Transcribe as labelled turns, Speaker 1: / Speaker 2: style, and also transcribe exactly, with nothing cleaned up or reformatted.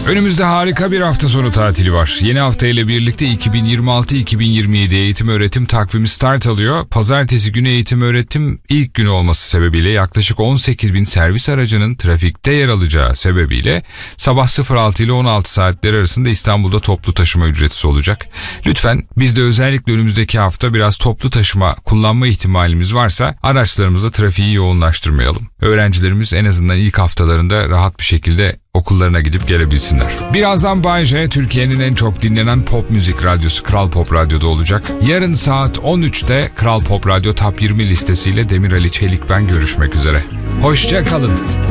Speaker 1: Önümüzde harika bir hafta sonu tatili var. Yeni hafta ile birlikte iki bin yirmi altı iki bin yirmi yedi eğitim öğretim takvimi start alıyor. Pazartesi günü eğitim öğretim ilk günü olması sebebiyle yaklaşık on sekiz bin servis aracının trafikte yer alacağı sebebiyle sabah sıfır altı ile on altı saatleri arasında İstanbul'da toplu taşıma ücretsiz olacak. Lütfen biz de özellikle önümüzdeki hafta biraz toplu taşıma kullanma ihtimalimiz varsa araçlarımızda trafiği yoğunlaştırmayalım. Öğrencilerimiz en azından ilk haftalarında rahat bir şekilde okullarına gidip gelebilsinler. Birazdan Bay J, Türkiye'nin en çok dinlenen pop müzik radyosu Kral Pop Radyo'da olacak. Yarın saat on üçte Kral Pop Radyo Top yirmi listesiyle Demir Ali Çelik ben görüşmek üzere. Hoşça kalın.